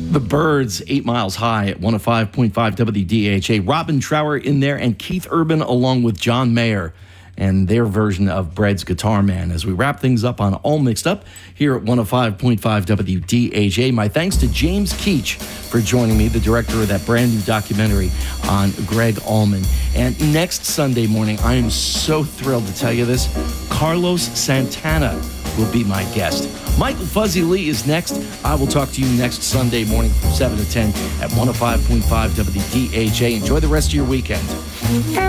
The Birds, 8 Miles High at 105.5 WDHA. Robin Trower in there and Keith Urban along with John Mayer and their version of Bread's Guitar Man as we wrap things up on All Mixed Up here at 105.5 WDHA. My thanks to James Keach for joining me, the director of that brand new documentary on Greg Allman. And next Sunday morning, I am so thrilled to tell you this, Carlos Santana will be my guest. Michael Fuzzy Lee is next. I will talk to you next Sunday morning from 7 to 10 at 105.5 WDHA. Enjoy the rest of your weekend.